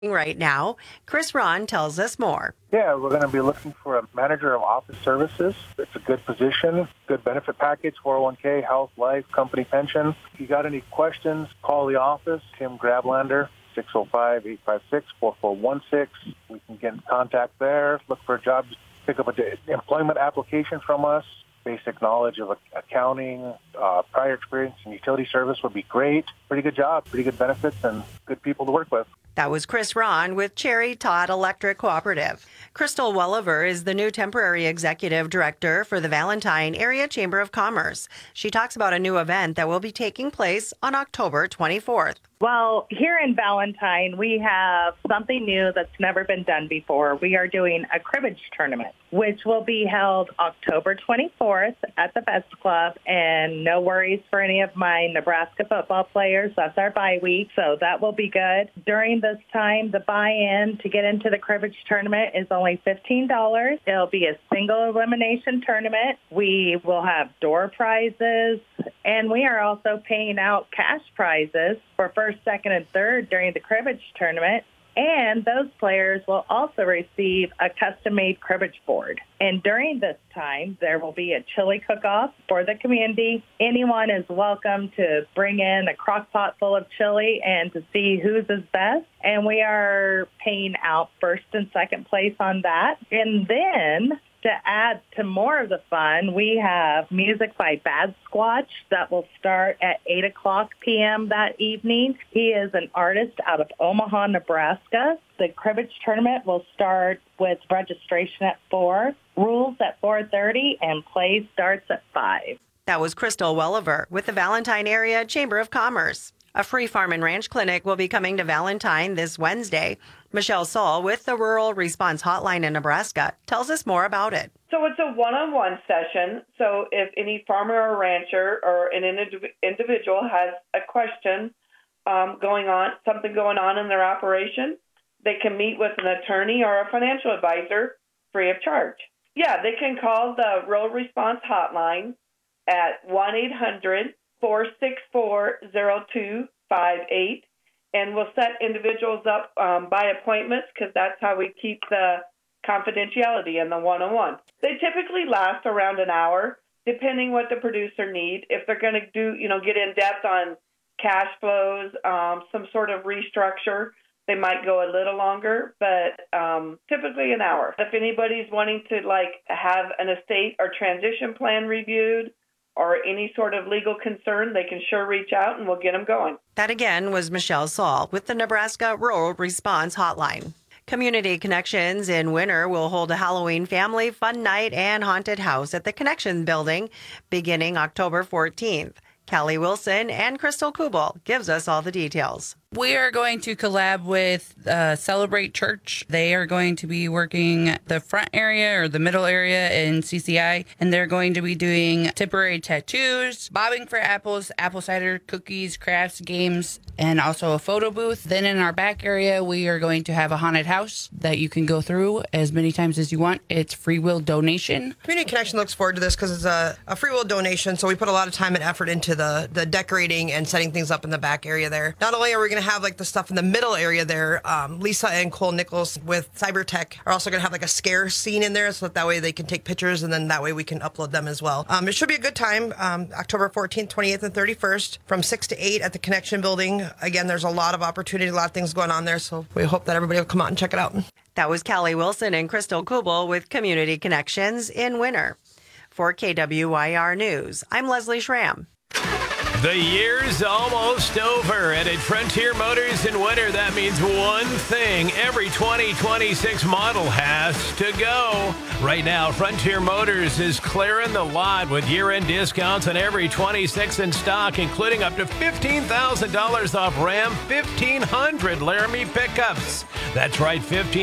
right now. Chris Ron tells us more. Yeah, we're going to be looking for a manager of office services. It's a good position, good benefit package, 401k, health, life, company pension. If you got any questions, call the office, Tim Grablander, 605-856-4416. We can get in contact there, look for a job, pick up an employment application from us. Basic knowledge of accounting, prior experience in utility service would be great. Pretty good job, pretty good benefits, and good people to work with. That was Chris Ron with Cherry Todd Electric Cooperative. Crystal Welliver is the new temporary executive director for the Valentine Area Chamber of Commerce. She talks about a new event that will be taking place on October 24th. Well, here in Valentine, we have something new that's never been done before. We are doing a cribbage tournament, which will be held October 24th at the Best Club. And no worries for any of my Nebraska football players. That's our bye week, so that will be good. During this time, the buy-in to get into the cribbage tournament is only $15. It'll be a single elimination tournament. We will have door prizes, and we are also paying out cash prizes for first, second, and third during the cribbage tournament. And those players will also receive a custom-made cribbage board. And during this time, there will be a chili cook-off for the community. Anyone is welcome to bring in a crock pot full of chili and to see whose is best. And we are paying out first and second place on that. And then to add to more of the fun, we have music by Bad Squatch that will start at 8 o'clock p.m. that evening. He is an artist out of Omaha, Nebraska. The cribbage tournament will start with registration at 4, rules at 4:30, and play starts at 5. That was Crystal Welliver with the Valentine Area Chamber of Commerce. A free farm and ranch clinic will be coming to Valentine this Wednesday. Michelle Saul with the Rural Response Hotline in Nebraska tells us more about it. So it's a one-on-one session. So if any farmer or rancher or an individual has a question something going on in their operation, they can meet with an attorney or a financial advisor free of charge. Yeah, they can call the Rural Response Hotline at 1-800-464-0258. And we'll set individuals up by appointments because that's how we keep the confidentiality in the one-on-one. They typically last around an hour, depending what the producer needs. If they're going to get in depth on cash flows, some sort of restructure, they might go a little longer, but typically an hour. If anybody's wanting to have an estate or transition plan reviewed, or any sort of legal concern, they can sure reach out and we'll get them going. That again was Michelle Saul with the Nebraska Rural Response Hotline. Community Connections in Winter will hold a Halloween family fun night and haunted house at the Connection Building beginning October 14th. Callie Wilson and Crystal Kubel gives us all the details. We are going to collab with Celebrate Church. They are going to be working the front area or the middle area in CCI, and they're going to be doing temporary tattoos, bobbing for apples, apple cider, cookies, crafts, games, and also a photo booth. Then in our back area, we are going to have a haunted house that you can go through as many times as you want. It's free will donation. Community Connection looks forward to this because it's a free will donation, so we put a lot of time and effort into the decorating and setting things up in the back area there. Not only are we going to have the stuff in the middle area there, Lisa and Cole Nichols with Cybertech are also going to have a scare scene in there so that way they can take pictures and then that way we can upload them as well. It should be a good time, October 14th, 28th, and 31st from 6 to 8 at the Connection Building. Again, there's a lot of opportunity, a lot of things going on there, so we hope that everybody will come out and check it out. That was Callie Wilson and Crystal Kubel with Community Connections in Winter. For KWYR News, I'm Leslie Schramm. The year's almost over, and at Frontier Motors in Winter, that means one thing. Every 2026 model has to go. Right now, Frontier Motors is clearing the lot with year-end discounts on every 26 in stock, including up to $15,000 off Ram 1500 Laramie pickups. That's right,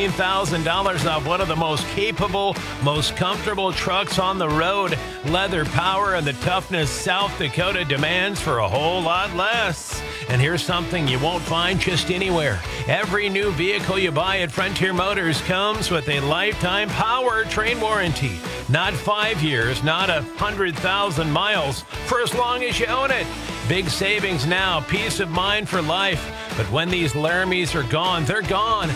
$15,000 off one of the most capable, most comfortable trucks on the road. Leather power and the toughness South Dakota demands for a whole lot less. And here's something you won't find just anywhere. Every new vehicle you buy at Frontier Motors comes with a lifetime powertrain warranty. Not 5 years, not 100,000 miles, for as long as you own it. Big savings now, peace of mind for life. But when these Laramies are gone, they're gone.